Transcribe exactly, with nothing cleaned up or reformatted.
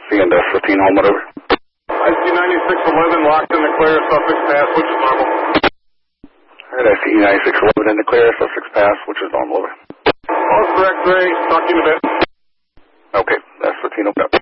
C and S fifteen, home, whatever. I see ninety-six eleven locked in the clear, Sussex Pass, which is normal. Alright, I see ninety-six eleven in the clear, Sussex Pass, which is normal, over. All correct, Ray. Talk to you in a bit. Okay, S fifteen, open up.